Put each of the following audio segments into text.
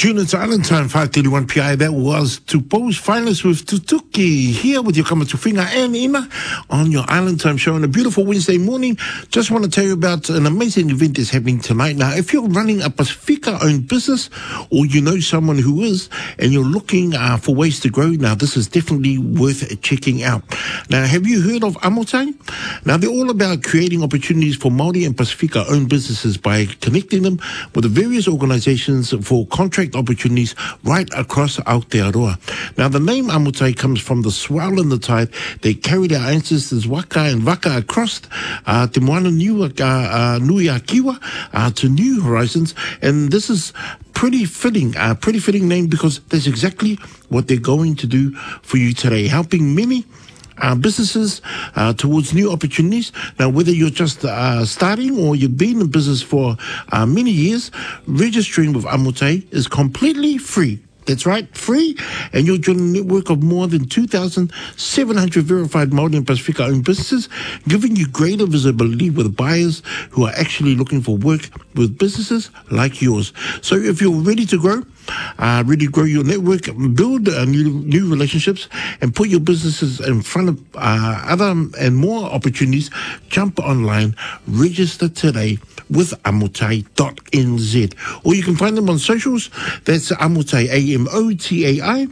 June, it's Island Time, 5:31 PI. That was Tupo's Finest with Tutuki here with your Kamatuwhinga and Ina on your Island Time show on a beautiful Wednesday morning. Just want to tell you about an amazing event that's happening tonight. Now, if you're running a Pasifika-owned business or you know someone who is and you're looking for ways to grow, now this is definitely worth checking out. Now, have you heard of Amotai? Now, they're all about creating opportunities for Māori and Pasifika-owned businesses by connecting them with the various organizations for contract opportunities right across Aotearoa. Now, the name Amotai comes from the swell in the tide that carried our ancestors waka and vaka across Te Moana Nui a Kiwa to new horizons, and this is pretty fitting name because that's exactly what they're going to do for you today, helping many businesses towards new opportunities. Now, whether you're just starting or you've been in business for many years, registering with Amotai is completely free. That's right, free, and you'll join a network of more than 2,700 verified Māori and Pasifika-owned businesses, giving you greater visibility with buyers who are actually looking for work with businesses like yours. So if you're ready to grow your network, build new relationships, and put your businesses in front of other and more opportunities, jump online, register today with amotai.nz. Or you can find them on socials. That's Amotai, AMOTAI.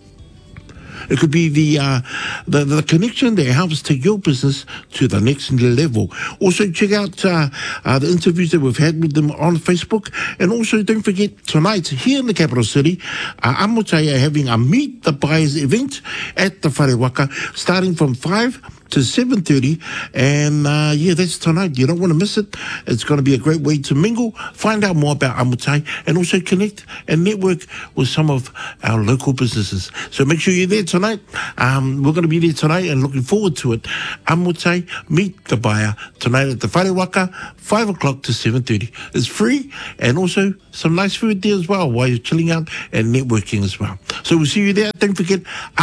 It could be the connection that helps take your business to the next level. Also, check out the interviews that we've had with them on Facebook. And also, don't forget, tonight, here in the capital city, Amotai are having a Meet the Buyers event at the Whare Waka, starting from 5 to 7:30, and that's tonight. You don't want to miss it. It's going to be a great way to mingle, find out more about Amotai, and also connect and network with some of our local businesses. So make sure you're there tonight. We're going to be there tonight and looking forward to it. Amotai, Meet the Buyer, tonight at the Whare Waka, 5 o'clock to 7:30. It's free, and also some nice food there as well while you're chilling out and networking as well. So we'll see you there. Don't forget,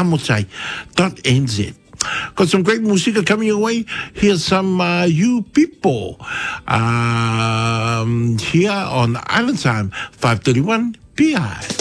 amotai.nz. Got some great music coming your way. Here's some You People here on Island Time, 5:31 PI.